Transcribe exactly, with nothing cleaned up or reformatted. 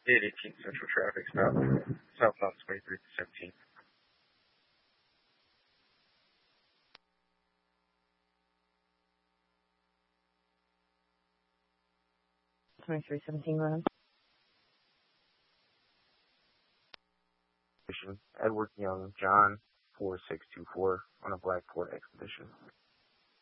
eight eighteen Central Traffic Stop, southbound twenty-three to seventeen. twenty-three seventeen, go ahead. Edward Young, John, four six two four, on a black Ford Expedition.